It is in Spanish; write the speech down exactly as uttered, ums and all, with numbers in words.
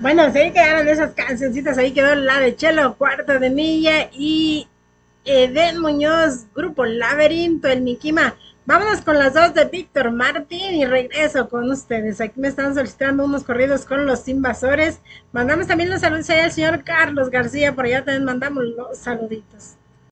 Bueno, sí quedaron esas cancioncitas, ahí quedó la de Chelo, Cuarto de Milla y Eden Muñoz, Grupo Laberinto, el Mikima. Vámonos con las dos de Víctor Martín y regreso con ustedes. Aquí me están solicitando unos corridos con los invasores. Mandamos también los saludos ahí al señor Carlos García, por allá también mandamos los saluditos.